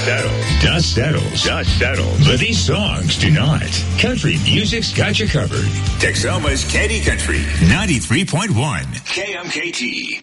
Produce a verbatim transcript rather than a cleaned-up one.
settles. Dust settles. Dust settles. But these songs do not. Country music's got you covered. Texoma's Candy Country, ninety-three point one. K M K T.